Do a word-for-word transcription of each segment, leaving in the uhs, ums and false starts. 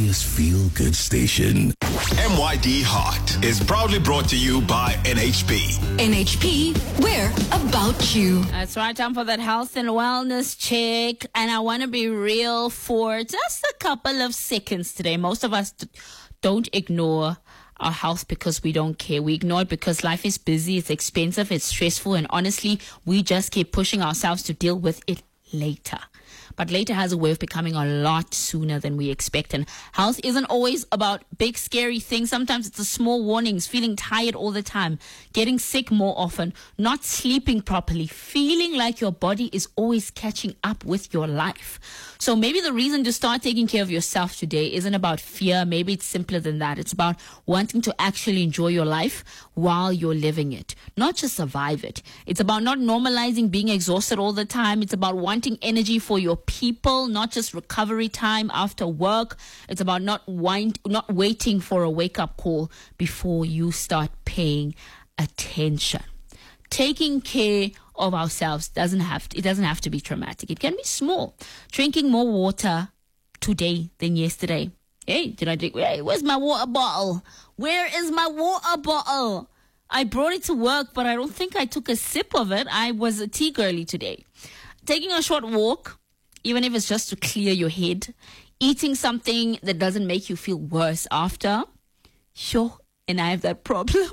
Nigeria's feel-good station. M Y D Hot is proudly brought to you by N H P. N H P, we're about you. That's right, time for that health and wellness check. And I want to be real for just a couple of seconds today. Most of us d- don't ignore our health because we don't care. We ignore it because life is busy, it's expensive, it's stressful, and honestly, we just keep pushing ourselves to deal with it later. But later has a way of becoming a lot sooner than we expect. And health isn't always about big, scary things. Sometimes it's the small warnings, feeling tired all the time, getting sick more often, not sleeping properly, feeling like your body is always catching up with your life. So maybe the reason to start taking care of yourself today isn't about fear. Maybe it's simpler than that. It's about wanting to actually enjoy your life while you're living it, not just survive it. It's about not normalizing being exhausted all the time. It's about wanting energy for your people, not just recovery time after work. It's about not wind, not waiting for a wake-up call before you start paying attention. Taking care of ourselves doesn't have to, it doesn't have to be traumatic. It can be small. Drinking more water today than yesterday. Hey, did I drink? Hey, where's my water bottle? Where is my water bottle? I brought it to work, but I don't think I took a sip of it. I was a tea girly today. Taking a short walk, even if it's just to clear your head. Eating something that doesn't make you feel worse after. Sure, and I have that problem.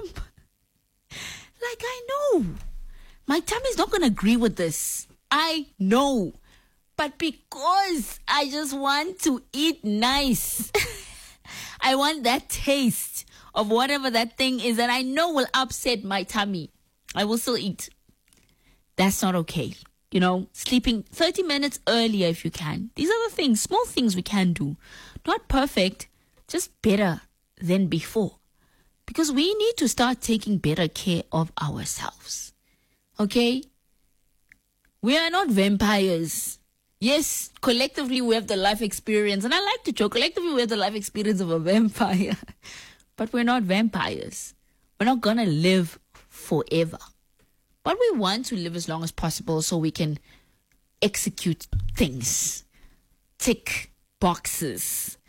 Like, I know. My tummy's not going to agree with this. I know. But because I just want to eat nice. I want that taste of whatever that thing is that I know will upset my tummy. I will still eat. That's not okay. You know, sleeping thirty minutes earlier if you can. These are the things, small things we can do. Not perfect, just better than before. Because we need to start taking better care of ourselves. Okay? We are not vampires. Yes, collectively we have the life experience. And I like to joke, collectively we have the life experience of a vampire. But we're not vampires. We're not going to live forever. But we want to live as long as possible so we can execute things. Tick boxes.